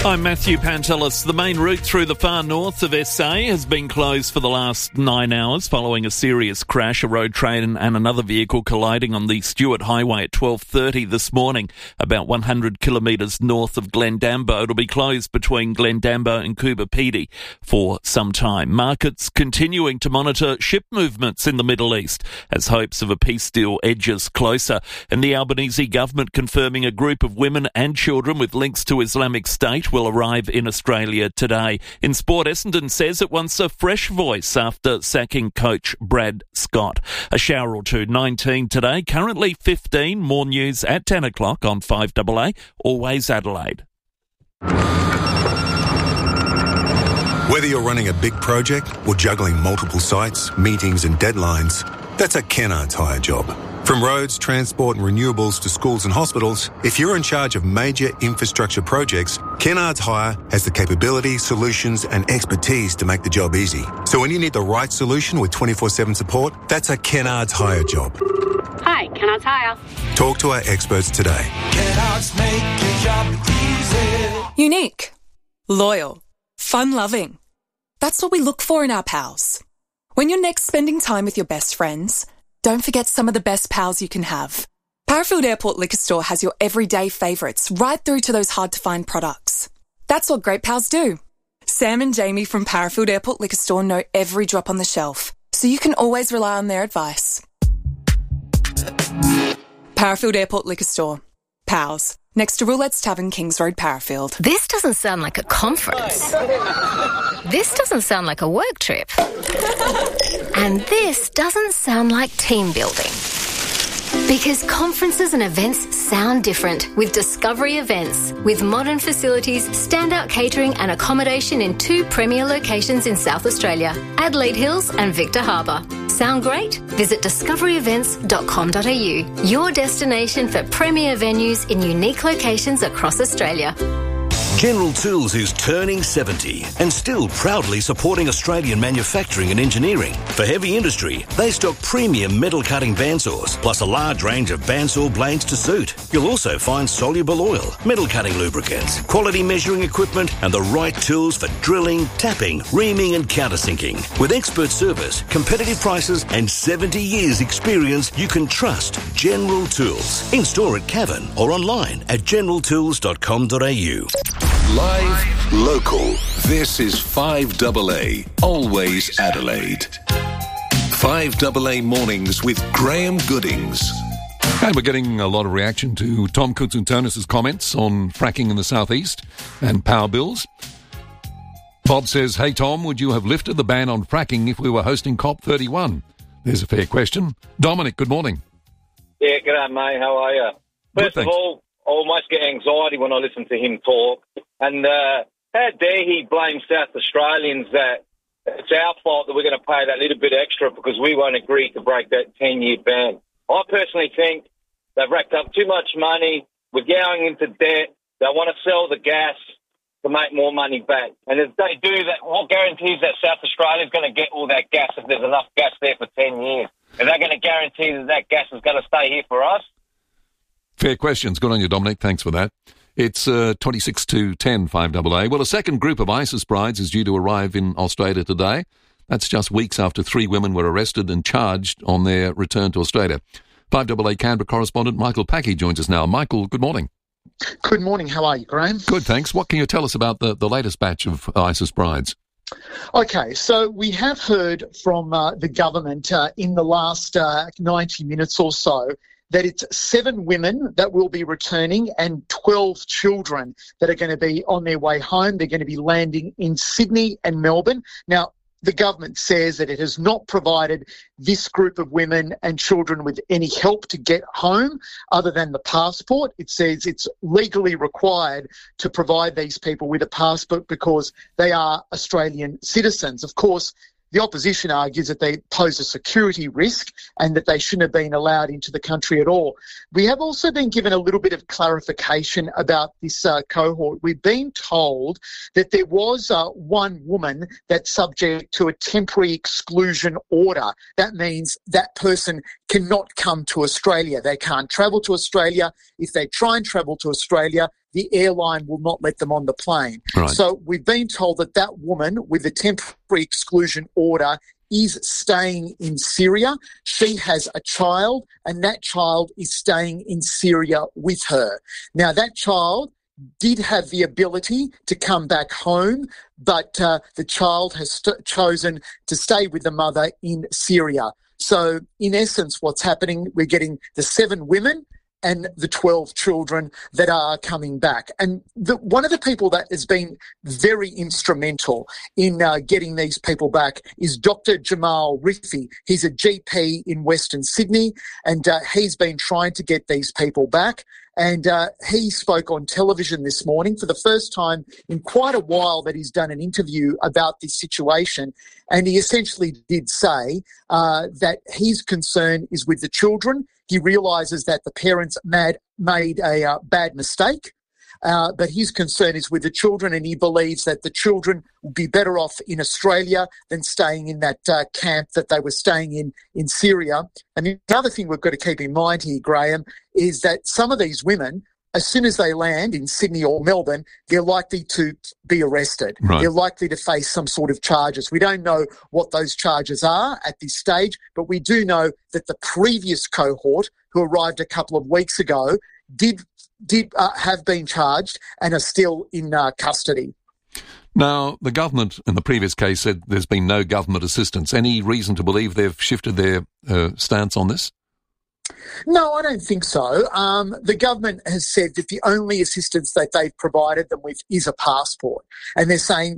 I'm Matthew Pantelis. The main route through the far north of SA has been closed for the last 9 hours following a serious crash. A road train and another vehicle colliding on the Stewart Highway at 12:30 this morning, about 100 kilometres north of Glendambo. It'll be closed between Glendambo and Coober Pedy for some time. Markets continuing to monitor ship movements in the Middle East as hopes of a peace deal edges closer. And the Albanese government confirming a group of women and children with links to Islamic State will arrive in Australia today. In sport, Essendon says it wants a fresh voice after sacking coach Brad Scott. A shower or two, 19 today, currently 15. More news at 10 o'clock on 5AA, always Adelaide. Whether you're running a big project or juggling multiple sites, meetings and deadlines, that's a Kennards Hire job. From roads, transport and renewables to schools and hospitals, if you're in charge of major infrastructure projects, Kennards Hire has the capability, solutions and expertise to make the job easy. So when you need the right solution with 24/7 support, that's a Kennards Hire job. Hi, Kennards Hire. Talk to our experts today. Kennards make your job easy. Unique, loyal, fun-loving. That's what we look for in our pals. When you're next spending time with your best friends, don't forget some of the best pals you can have. Parafield Airport Liquor Store has your everyday favourites right through to those hard-to-find products. That's what great pals do. Sam and Jamie from Parafield Airport Liquor Store know every drop on the shelf, so you can always rely on their advice. Parafield Airport Liquor Store. Pals. Next to Roulette's Tavern, Kings Road, Parafield. This doesn't sound like a conference. This doesn't sound like a work trip. And this doesn't sound like team building. Because conferences and events sound different with Discovery Events. With modern facilities, standout catering and accommodation in 2 premier locations in South Australia, Adelaide Hills and Victor Harbour. Sound great? Visit discoveryevents.com.au, your destination for premier venues in unique locations across Australia. General Tools is turning 70 and still proudly supporting Australian manufacturing and engineering. For heavy industry, they stock premium metal cutting bandsaws, plus a large range of bandsaw blades to suit. You'll also find soluble oil, metal cutting lubricants, quality measuring equipment, and the right tools for drilling, tapping, reaming and countersinking. With expert service, competitive prices and 70 years experience, you can trust General Tools. In store at Cavan or online at generaltools.com.au. Live, local. This is 5AA, always Adelaide. 5AA Mornings with Graham Goodings. And we're getting a lot of reaction to Tom Koutsountonis' comments on fracking in the southeast and power bills. Bob says, hey Tom, would you have lifted the ban on fracking if we were hosting COP31? There's a fair question. Dominic, good morning. Yeah, g'day mate, how are you? First of all, I almost get anxiety when I listen to him talk. And how dare he blame South Australians that it's our fault that we're going to pay that little bit extra because we won't agree to break that 10-year ban. I personally think they've racked up too much money. We're going into debt. They want to sell the gas to make more money back. And if they do that, what guarantees that South Australia is going to get all that gas if there's enough gas there for 10 years? Are they going to guarantee that that gas is going to stay here for us? Fair questions. Good on you, Dominic. Thanks for that. It's 26 to 10, 5AA. Well, a second group of ISIS brides is due to arrive in Australia today. That's just weeks after 3 women were arrested and charged on their return to Australia. 5AA Canberra correspondent Michael Packey joins us now. Michael, good morning. Good morning. How are you, Graham? Good, thanks. What can you tell us about the latest batch of ISIS brides? Okay, so we have heard from the government in the last 90 minutes or so that it's 7 women that will be returning and 12 children that are going to be on their way home. They're going to be landing in Sydney and Melbourne. Now, the government says that it has not provided this group of women and children with any help to get home other than the passport. It says it's legally required to provide these people with a passport because they are Australian citizens. Of course, the opposition argues that they pose a security risk and that they shouldn't have been allowed into the country at all. We have also been given a little bit of clarification about this cohort. We've been told that there was one woman that's subject to a temporary exclusion order. That means that person cannot come to Australia. They can't travel to Australia. If they try and travel to Australia, the airline will not let them on the plane. Right. So we've been told that woman with the temporary exclusion order is staying in Syria. She has a child, and that child is staying in Syria with her. Now, that child did have the ability to come back home, but the child has chosen to stay with the mother in Syria. So, in essence, what's happening, we're getting the 7 women and the 12 children that are coming back. And one of the people that has been very instrumental in getting these people back is Dr. Jamal Rifi. He's a GP in Western Sydney, and he's been trying to get these people back. And he spoke on television this morning for the first time in quite a while that he's done an interview about this situation. And he essentially did say that his concern is with the children. He realises that the parents made a bad mistake, but his concern is with the children, and he believes that the children will be better off in Australia than staying in that camp that they were staying in Syria. And the other thing we've got to keep in mind here, Graham, is that some of these women, as soon as they land in Sydney or Melbourne, they're likely to be arrested. Right. They're likely to face some sort of charges. We don't know what those charges are at this stage, but we do know that the previous cohort, who arrived a couple of weeks ago, did have been charged and are still in custody. Now, the government in the previous case said there's been no government assistance. Any reason to believe they've shifted their stance on this? No, I don't think so. The government has said that the only assistance that they've provided them with is a passport. And they're saying,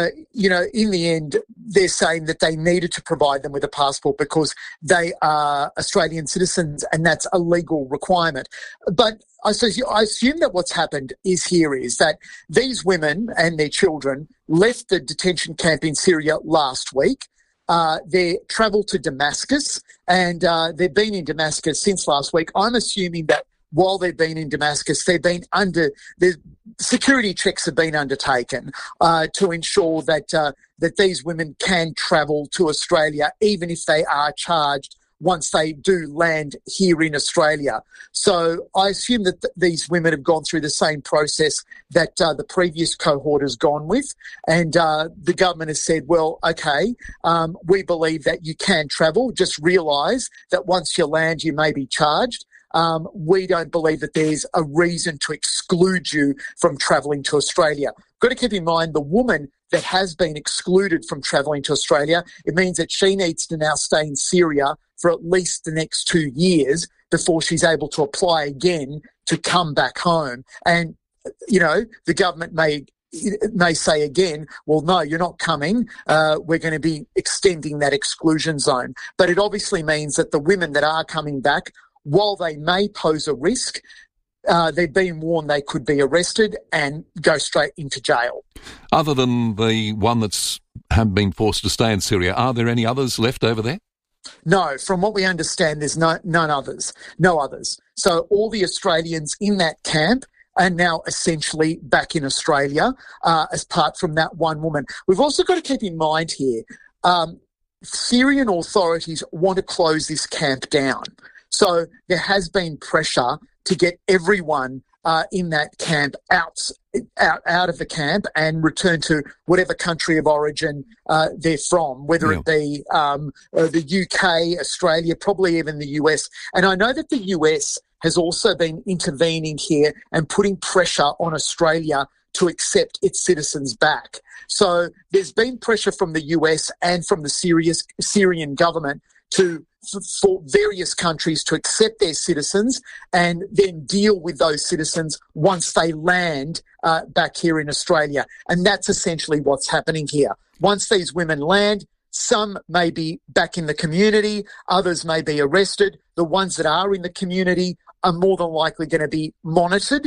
in the end, they're saying that they needed to provide them with a passport because they are Australian citizens and that's a legal requirement. But I assume that what's happened is that these women and their children left the detention camp in Syria last week. They travelled to Damascus, and they've been in Damascus since last week. I'm assuming that while they've been in Damascus, the security checks have been undertaken to ensure that these women can travel to Australia, even if they are charged once they do land here in Australia. So I assume that these women have gone through the same process that the previous cohort has gone with. And the government has said, well, okay, we believe that you can travel. Just realise that once you land, you may be charged. We don't believe that there's a reason to exclude you from travelling to Australia. Got to keep in mind the woman that has been excluded from travelling to Australia, it means that she needs to now stay in Syria for at least the next 2 years before she's able to apply again to come back home. And, the government may say again, well, no, you're not coming. We're going to be extending that exclusion zone. But it obviously means that the women that are coming back, while they may pose a risk, they've been warned they could be arrested and go straight into jail. Other than the one that's have been forced to stay in Syria, are there any others left over there? No, from what we understand, there's no others. So all the Australians in that camp are now essentially back in Australia, apart from that one woman. We've also got to keep in mind here, Syrian authorities want to close this camp down. So there has been pressure to get everyone in that camp out of the camp and return to whatever country of origin they're from, whether it be the UK, Australia, probably even the US. And I know that the US has also been intervening here and putting pressure on Australia to accept its citizens back. So there's been pressure from the US and from the Syrian government for various countries to accept their citizens and then deal with those citizens once they land back here in Australia. And that's essentially what's happening here. Once these women land, some may be back in the community, others may be arrested. The ones that are in the community are more than likely going to be monitored.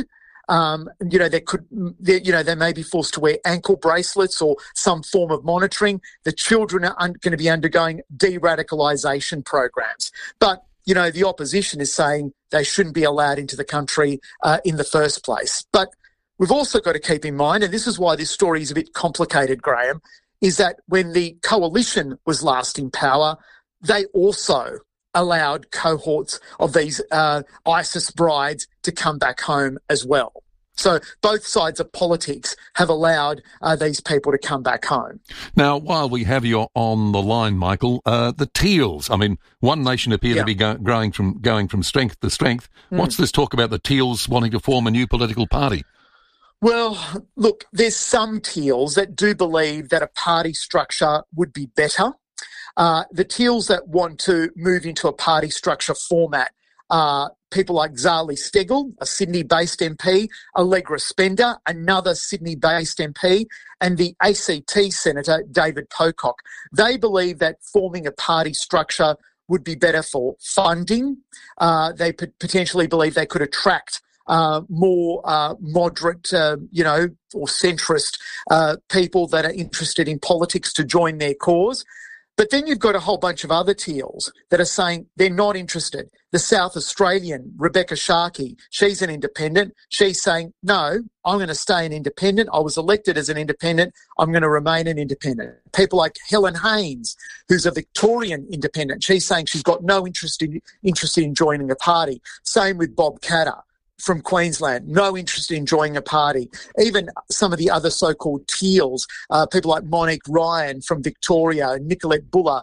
They may be forced to wear ankle bracelets or some form of monitoring. The children are going to be undergoing de-radicalisation programs. But, the opposition is saying they shouldn't be allowed into the country in the first place. But we've also got to keep in mind, and this is why this story is a bit complicated, Graham, is that when the coalition was last in power, they also allowed cohorts of these ISIS brides to come back home as well. So both sides of politics have allowed these people to come back home. Now, while we have you on the line, Michael, the Teals, I mean, One Nation appear to be going from strength to strength. What's this talk about the Teals wanting to form a new political party? Well, look, there's some Teals that do believe that a party structure would be better. The Teals that want to move into a party structure format are people like Zali Steggall, a Sydney-based MP, Allegra Spender, another Sydney-based MP, and the ACT Senator David Pocock. They believe that forming a party structure would be better for funding. They potentially believe they could attract more moderate, or centrist people that are interested in politics to join their cause. But then you've got a whole bunch of other Teals that are saying they're not interested. The South Australian, Rebecca Sharkey, she's an independent. She's saying, no, I'm going to stay an independent. I was elected as an independent. I'm going to remain an independent. People like Helen Haynes, who's a Victorian independent. She's saying she's got no interest in joining a party. Same with Bob Katter from Queensland, no interest in joining a party. Even some of the other so-called Teals, people like Monique Ryan from Victoria, Nicolette Buller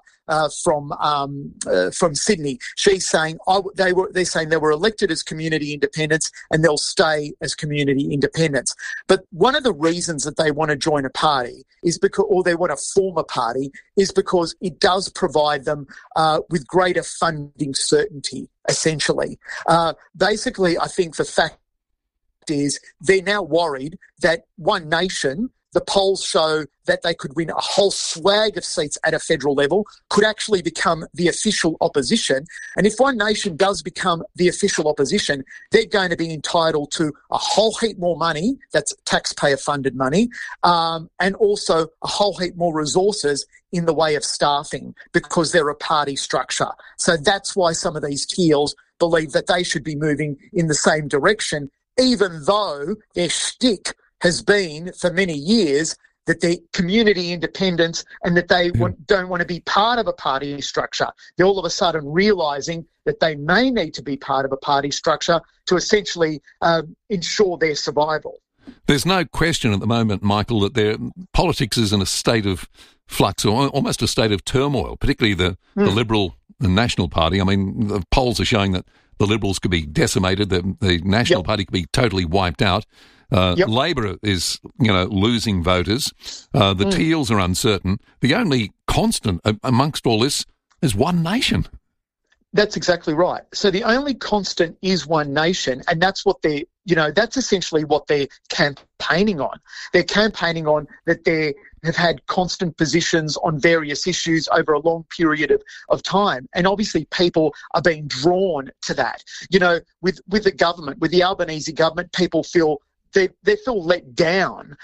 from Sydney. She's saying they're saying they were elected as community independents and they'll stay as community independents. But one of the reasons that they want to join a party is because, or they want to form a party, is because it does provide them with greater funding certainty. Essentially, basically, I think the fact is they're now worried that One Nation, the polls show that they could win a whole swag of seats at a federal level, could actually become the official opposition. And if One Nation does become the official opposition, they're going to be entitled to a whole heap more money, that's taxpayer-funded money, and also a whole heap more resources in the way of staffing because they're a party structure. So that's why some of these Teals believe that they should be moving in the same direction, even though their shtick has been for many years that they're community independents and that they don't want to be part of a party structure. They're all of a sudden realising that they may need to be part of a party structure to essentially ensure their survival. There's no question at the moment, Michael, that politics is in a state of flux, or almost a state of turmoil, particularly the Liberal and National Party. I mean, the polls are showing that the Liberals could be decimated, the National Party could be totally wiped out. Labor is, losing voters. The Teals are uncertain. The only constant amongst all this is One Nation. That's exactly right. So the only constant is One Nation, and that's what that's essentially what they're campaigning on. They're campaigning on that they have had constant positions on various issues over a long period of time. And obviously people are being drawn to that. With the government, with the Albanese government, people feel they feel let down,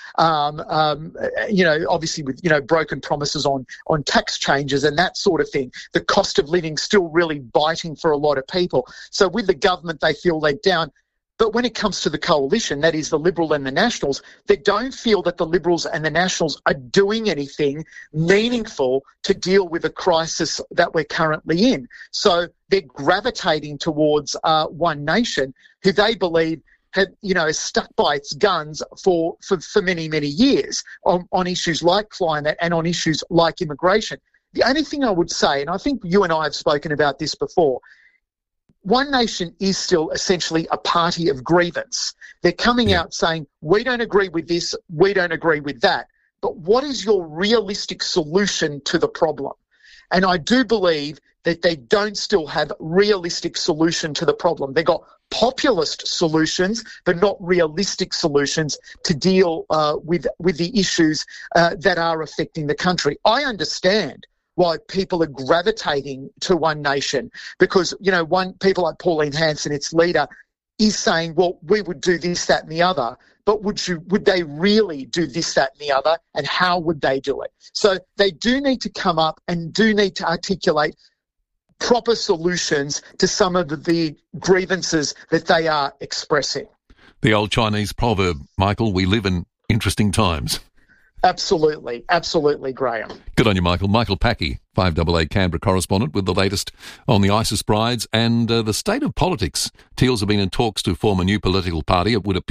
obviously with, broken promises on tax changes and that sort of thing. The cost of living still really biting for a lot of people. So with the government, they feel let down. But when it comes to the coalition, that is the Liberal and the Nationals, they don't feel that the Liberals and the Nationals are doing anything meaningful to deal with the crisis that we're currently in. So they're gravitating towards One Nation, who they believe is stuck by its guns for many, many years on issues like climate and on issues like immigration. The only thing I would say, and I think you and I have spoken about this before, One Nation is still essentially a party of grievance. They're coming out saying, we don't agree with this, we don't agree with that. But what is your realistic solution to the problem? And I do believe that they don't still have realistic solution to the problem. They've got populist solutions, but not realistic solutions to deal with the issues that are affecting the country. I understand why people are gravitating to One Nation because, people like Pauline Hanson, its leader, is saying, well, we would do this, that and the other. But would they really do this, that and the other? And how would they do it? So they do need to come up and do need to articulate proper solutions to some of the grievances that they are expressing. The old Chinese proverb, Michael, we live in interesting times. Absolutely, Graham. Good on you, Michael. Michael Packey, 5AA Canberra correspondent, with the latest on the ISIS brides and the state of politics. Teals have been in talks to form a new political party. It would appear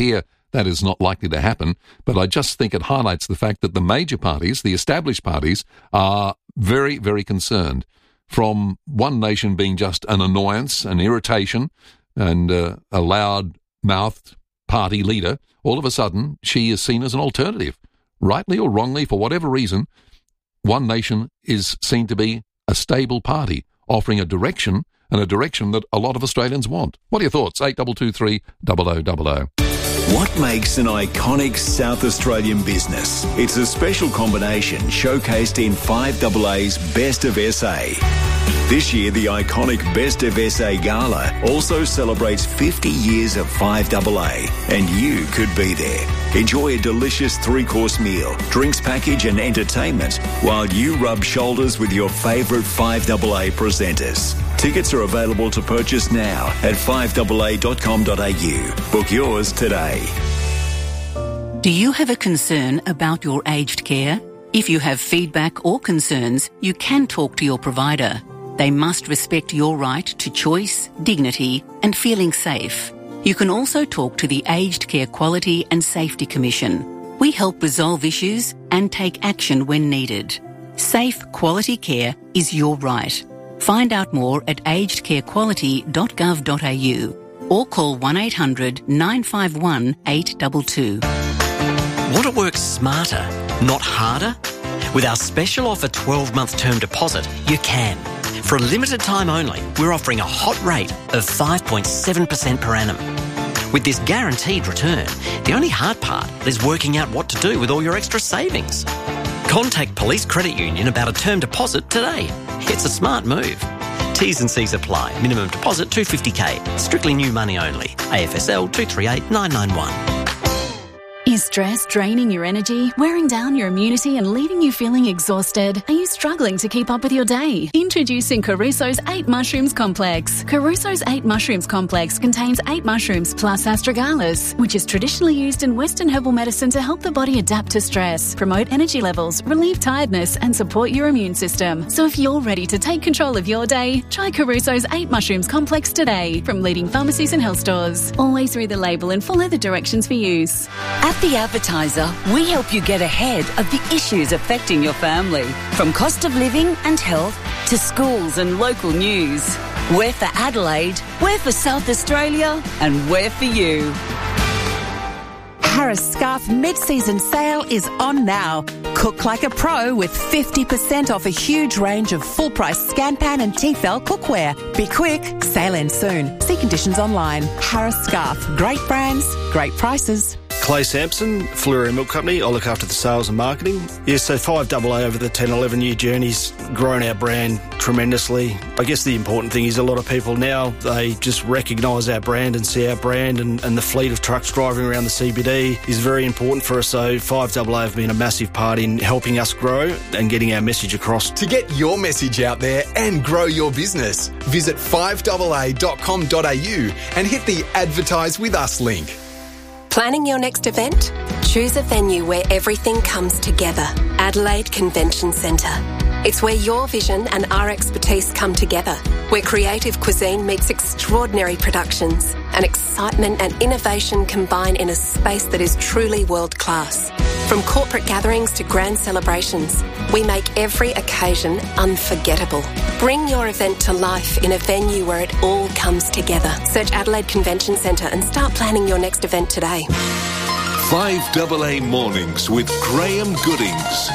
that is not likely to happen. But I just think it highlights the fact that the major parties, the established parties, are very, very concerned. From One Nation being just an annoyance, an irritation, and a loud-mouthed party leader, all of a sudden she is seen as an alternative. Rightly or wrongly, for whatever reason, One Nation is seen to be a stable party, offering a direction, and a direction that a lot of Australians want. What are your thoughts? 8223 0000. What makes an iconic South Australian business? It's a special combination showcased in 5AA's Best of SA. This year, the iconic Best of SA Gala also celebrates 50 years of 5AA, and you could be there. Enjoy a delicious 3-course meal, drinks package and entertainment while you rub shoulders with your favourite 5AA presenters. Tickets are available to purchase now at 5AA.com.au. Book yours today. Do you have a concern about your aged care? If you have feedback or concerns, you can talk to your provider. They must respect your right to choice, dignity and feeling safe. You can also talk to the Aged Care Quality and Safety Commission. We help resolve issues and take action when needed. Safe, quality care is your right. Find out more at agedcarequality.gov.au or call 1800 951 822. Want to work smarter, not harder? With our special offer 12-month term deposit, you can. For a limited time only, we're offering a hot rate of 5.7% per annum. With this guaranteed return, the only hard part is working out what to do with all your extra savings. Contact Police Credit Union about a term deposit today. It's a smart move. T's and C's apply. Minimum deposit $250K. Strictly new money only. AFSL 238991. Is stress draining your energy, wearing down your immunity and leaving you feeling exhausted? Are you struggling to keep up with your day? Introducing Caruso's 8 Mushrooms Complex. Caruso's 8 Mushrooms Complex contains 8 mushrooms plus astragalus, which is traditionally used in Western herbal medicine to help the body adapt to stress, promote energy levels, relieve tiredness and support your immune system. So if you're ready to take control of your day, try Caruso's 8 Mushrooms Complex today from leading pharmacies and health stores. Always read the label and follow the directions for use. At The Advertiser, we help you get ahead of the issues affecting your family, from cost of living and health to schools and local news. We're for Adelaide, we're for South Australia, and we're for you. Harris Scarfe mid-season sale is on now. Cook like a pro with 50% off a huge range of full-price Scanpan and Tefal cookware. Be quick, sale ends soon. See conditions online. Harris Scarfe, great brands, great prices. Clay Sampson, Fleurieu Milk Company. I look after the sales and marketing. Yeah, so 5AA over the 10, 11-year journey's grown our brand tremendously. I guess the important thing is a lot of people now, they just recognise our brand and see our brand, and the fleet of trucks driving around the CBD is very important for us. So 5AA have been a massive part in helping us grow and getting our message across. To get your message out there and grow your business, visit 5AA.com.au and hit the Advertise With Us link. Planning your next event? Choose a venue where everything comes together. Adelaide Convention Centre. It's where your vision and our expertise come together, where creative cuisine meets extraordinary productions and excitement and innovation combine in a space that is truly world-class. From corporate gatherings to grand celebrations, we make every occasion unforgettable. Bring your event to life in a venue where it all comes together. Search Adelaide Convention Centre and start planning your next event today. 5AA Mornings with Graham Goodings.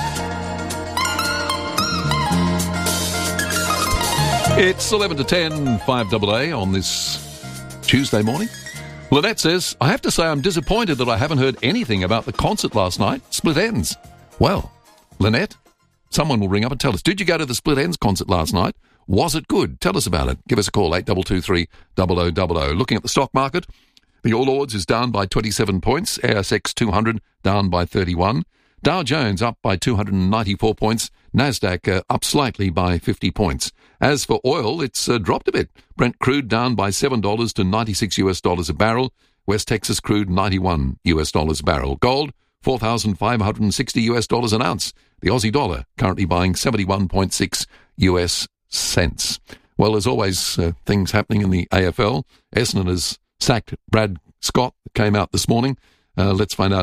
It's 11 to 10, 5AA on this Tuesday morning. Lynette says, I have to say I'm disappointed that I haven't heard anything about the concert last night, Split Enz. Well, Lynette, someone will ring up and tell us, did you go to the Split Enz concert last night? Was it good? Tell us about it. Give us a call, 8223 0000. Looking at the stock market, the All Ords is down by 27 points, ASX 200 down by 31, Dow Jones up by 294 points, Nasdaq up slightly by 50 points. As for oil, it's dropped a bit. Brent crude down by $7 to $96 a barrel. West Texas crude $91 a barrel. Gold $4,560 an ounce. The Aussie dollar currently buying 71.6 US cents. Well, there's always things happening in the AFL. Essendon has sacked Brad Scott, that came out this morning. Let's find out